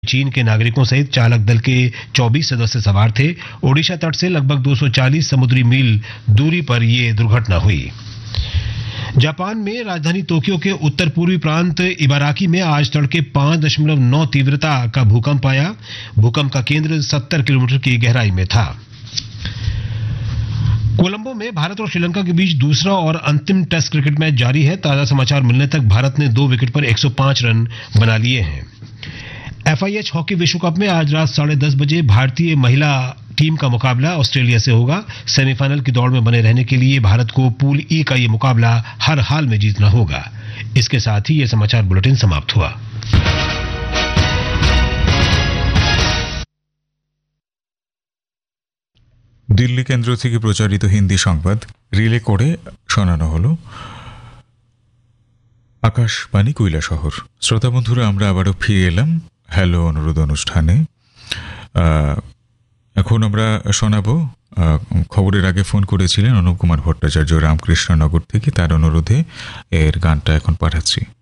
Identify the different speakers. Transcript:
Speaker 1: चीन के नागरिकों सहित चालक दल के 24 सदस्य सवार थे। ओडिशा तट से लगभग 240 समुद्री मील दूरी पर यह दुर्घटना हुई। जापान में राजधानी टोक्यो के उत्तर पूर्वी प्रांत इबाराकी में आज तड़के 5.9 तीव्रता का भूकंप आया। भूकंप का केंद्र 70 किलोमीटर की गहराई में था। कोलंबो में भारत और श्रीलंका के बीच दूसरा और अंतिम टेस्ट क्रिकेट मैच जारी है। ताजा समाचार मिलने तक भारत ने 2 विकेट पर 105 रन बना लिए हैं। FIH हॉकी विश्व कप में आज रात 10:30 बजे भारतीय महिला टीम का मुकाबला ऑस्ट्रेलिया से होगा। सेमीफाइनल की दौड़ में बने रहने के लिए भारत को पूल E का ये मुकाबला हर हाल में जीतना होगा। इसके साथ ही ये समाचार बुलेटिन समाप्त हुआ।
Speaker 2: दिल्ली केंद्र থেকে প্রচারিত হিন্দি সংবাদ রিলে করে শোনানো হলো আকাশবাণী কৈলাসহর। শ্রোতা বন্ধুরা, আমরা আবারও ফিরে এলাম হ্যালো অনুরোধ অনুষ্ঠানে। এখন আমরা শোনাবো খবরের আগে ফোন করেছিলেন অনুপ কুমার ভট্টাচার্য রামকৃষ্ণনগর থেকে, তার অনুরোধে এর গানটা এখন পাঠাচ্ছি।